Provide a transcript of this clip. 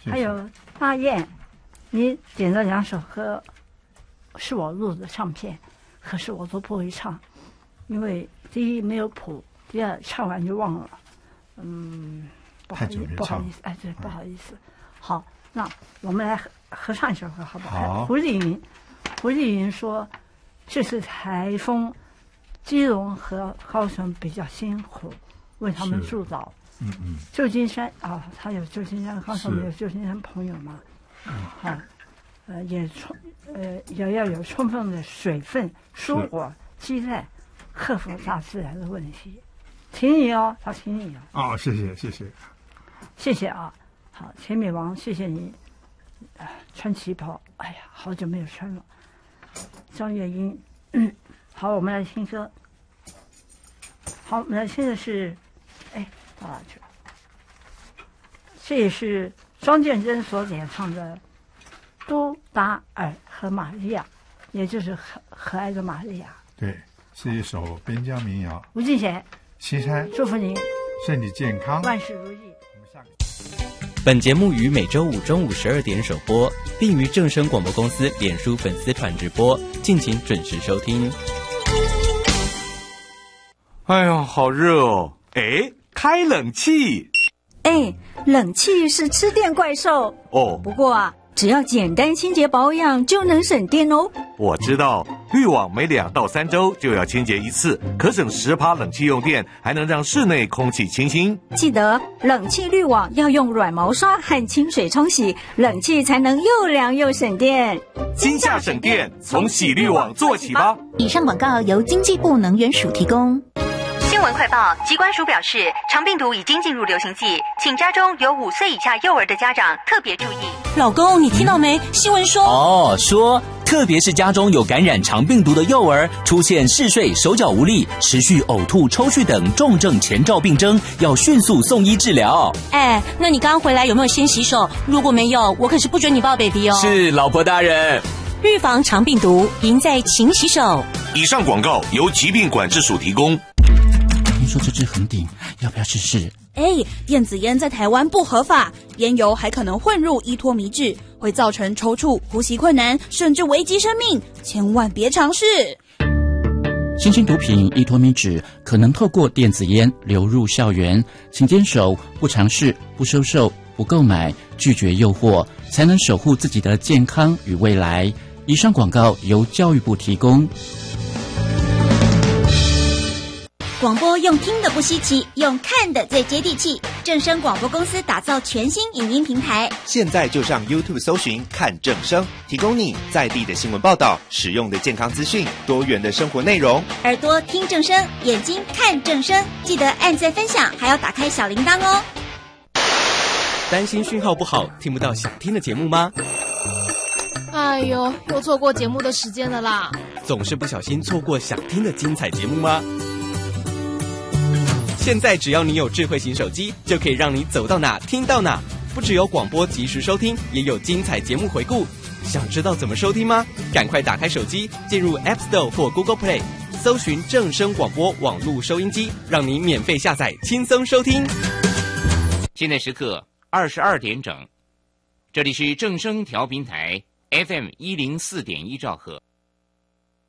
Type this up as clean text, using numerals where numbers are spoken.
还有大雁，你点了2首歌，是我录的唱片，可是我都不会唱，因为第一没有谱，第二唱完就忘了。不好意思，哎，对，不好意思。好，那我们来合唱一首歌，好不好？ 好。 胡丽云说，这次台风，基隆和高雄比较辛苦，为他们祝祷。旧金山啊，他有旧金山，高雄没有旧金山朋友嘛？好，也要有充分的水分、蔬果、鸡蛋，克服大自然的问题。请你哦，他请你哦。谢谢啊。好，钱美王，谢谢你。穿旗袍，哎呀，好久没有穿了。张月英，好，我们来听歌。好，我们来听的是，到哪去了？这也是庄建珍所演唱的《都达尔和玛利亚》，也就是和蔼的玛利亚。 对，是一首边疆民谣。 吴敬贤， 西山， 祝福您身体健康， 万事如意。 本节目于每周五中午12点首播，并于正声广播公司脸书粉丝团直播，敬请准时收听。 哎呀，好热哦！开冷气。 冷气是吃电怪兽哦。 不过啊，只要简单清洁保养就能省电哦。 我知道，滤网每2到3周就要清洁一次，可省10%冷气用电，还能让室内空气清新。 记得冷气滤网要用软毛刷和清水冲洗，冷气才能又凉又省电。 今夏省电，从洗滤网做起吧。 以上广告由经济部能源署提供。 新闻快报，疾管署表示，肠病毒已经进入流行季，请家中有5岁以下幼儿的家长特别注意。 老公，你听到没？新闻说说特别是家中有感染肠病毒的幼儿，出现嗜睡、手脚无力、持续呕吐、抽搐等重症前兆病征，要迅速送医治疗。 那你刚刚回来有没有先洗手？如果没有，我可是不准你抱 baby 哦。 是，老婆大人。 预防肠病毒，赢在勤洗手。 以上广告由疾病管制署提供。 听说这支很顶，要不要试试？ 电子烟在台湾不合法，烟油还可能混入依托米脂，会造成抽搐、呼吸困难，甚至危及生命，千万别尝试。 新型毒品依托米脂可能透过电子烟流入校园，请坚守不尝试、不收受、不购买、拒绝诱惑，才能守护自己的健康与未来。以上广告由教育部提供。 广播用听的不稀奇，用看的最接地气。正声广播公司打造全新影音平台， 现在就上 YouTube 搜寻看正声，提供你在地的新闻报道、实用的健康资讯、多元的生活内容。 耳朵听正声，眼睛看正声，记得按赞分享，还要打开小铃铛哦。 担心讯号不好，听不到想听的节目吗？ 哎呦，又错过节目的时间了啦！ 总是不小心错过想听的精彩节目吗？现在只要你有智慧型手机，就可以让你走到哪听到哪。不只有广播及时收听，也有精彩节目回顾。想知道怎么收听吗？赶快打开手机，进入 App Store 或 Google Play， 搜寻正声广播网络收音机，让你免费下载，轻松收听。 现在时刻22点整，这里是正声调频台 FM104.1兆赫。